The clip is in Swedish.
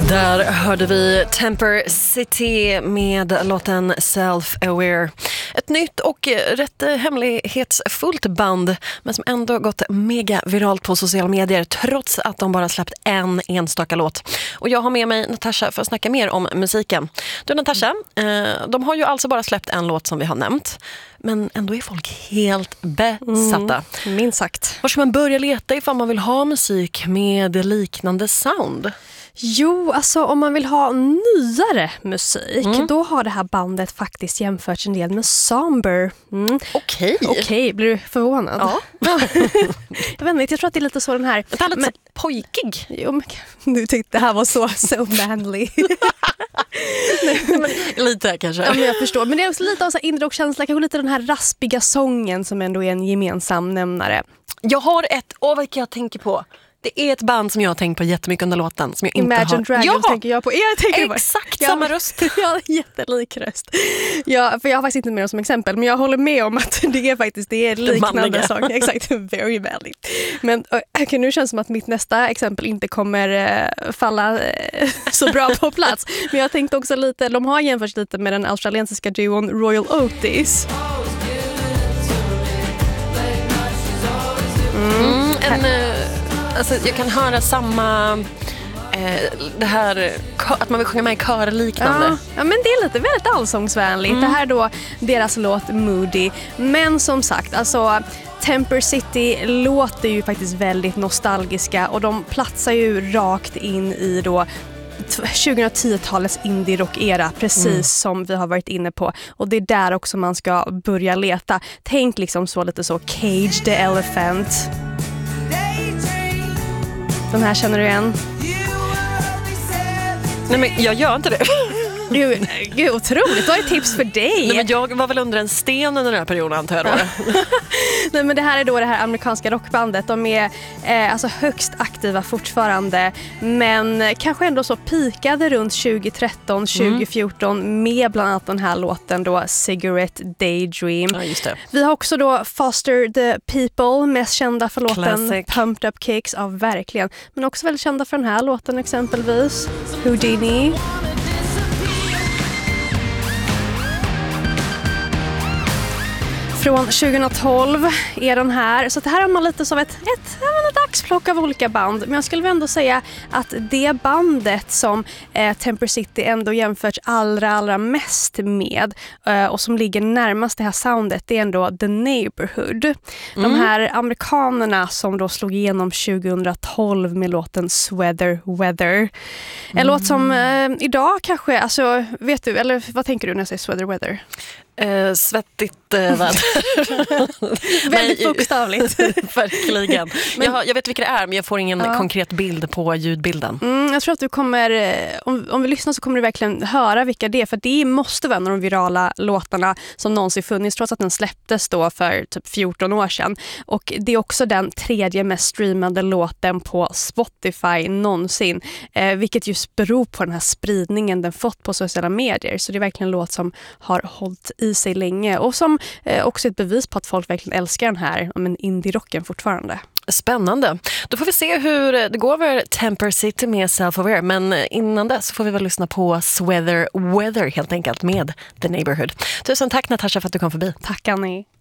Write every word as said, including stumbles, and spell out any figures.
Där hörde vi Temper City med låten Self-Aware. Ett nytt och rätt hemlighetsfullt band, men som ändå gått mega viralt på sociala medier trots att de bara släppt en enstaka låt. Och jag har med mig Natasha för att snacka mer om musiken. Du Natasha, de har ju alltså bara släppt en låt som vi har nämnt. Men ändå är folk helt besatta. Mm, minst sagt. Var ska man börja leta ifall man vill ha musik med liknande sound? Jo, alltså om man vill ha nyare musik, mm. då har det här bandet faktiskt jämförts en del med Somber. Mm. Okej. Okej, okay, blir du förvånad? Ja. jag vet inte, jag tror att det är lite så den här... Det är lite men, pojkig. Jo, men nu tyckte det här var så so manly. men, lite kanske. Ja, men jag förstår. Men det är också lite av så inre och känsla, kanske lite den här raspiga sången som ändå är en gemensam nämnare. Jag har ett, åh vad jag tänker på. Det är ett band som jag har tänkt på jättemycket under låten som jag inte Imagine har... Dragons ja! tänker jag på. Jag tänker Exakt på. samma röst. Ja, jättelik röst. Ja, för jag har faktiskt inte med dem som exempel, men jag håller med om att det är faktiskt det är liknande saker. Exakt, very valid. Men okay, nu känns det som att mitt nästa exempel inte kommer uh, falla uh, så bra på plats. Men jag tänkte också lite, de har jämfört lite med den australiensiska duon Royal Otis. Mm, en... Uh... Alltså, jag kan höra samma eh, det här att man vill sjunga med i kör liknande. Ja, ja, men det är lite väldigt allsångsvänligt. Mm. Det här är då deras låt Moody. Men som sagt, alltså Temper City låter ju faktiskt väldigt nostalgiska och de platsar ju rakt in i då tjugohundratio-talets indie-rock-era, precis mm. som vi har varit inne på. Och det är där också man ska börja leta. Tänk liksom så lite så Cage the Elephant. Den här känner du igen? Nej, men jag gör inte det. Gud, gud otroligt. Då är det tips för dig. Nej, men jag var väl under en sten under den här perioden, antar jag. Nej, men det här är då det här amerikanska rockbandet. De är eh, alltså högst aktiva fortfarande, men kanske ändå så pikade runt tjugotretton tjugofjorton mm. med bland annat den här låten då Cigarette Daydream. Ja, just det. Vi har också då Foster the People, mest kända för låten Classic. Pumped Up Kicks, ja verkligen. Men också väldigt kända för den här låten exempelvis Houdini. Från tjugotolv är den här. Så det här har man lite som ett, ett, ett axplock av olika band. Men jag skulle ändå säga att det bandet som eh, Temper City ändå jämförts allra, allra mest med eh, och som ligger närmast det här soundet, det är ändå The Neighborhood. Mm. De här amerikanerna som då slog igenom tjugotolv med låten Sweater Weather. En mm. låt som eh, idag kanske, alltså vet du, eller vad tänker du när jag säger Sweater Weather? Eh, svettigt eh, väder. Väldigt bokstavligt. Verkligen. Men, jag, jag vet vilka det är, men jag får ingen ja. konkret bild på ljudbilden. Mm, jag tror att du kommer, om, om vi lyssnar så kommer du verkligen höra vilka det är. För det måste vara en av de virala låtarna som någonsin funnits, trots att den släpptes då för typ fjorton år sedan. Och det är också den tredje mest streamade låten på Spotify någonsin. Eh, vilket just beror på den här spridningen den fått på sociala medier. Så det är verkligen en låt som har hållit i sig länge och som eh, också är ett bevis på att folk verkligen älskar den här men indie-rocken fortfarande. Spännande. Då får vi se hur det går över Temper City med Self-Aware, men innan dess får vi väl lyssna på Sweater Weather helt enkelt med The Neighborhood. Tusen tack Natasha för att du kom förbi. Tack Annie.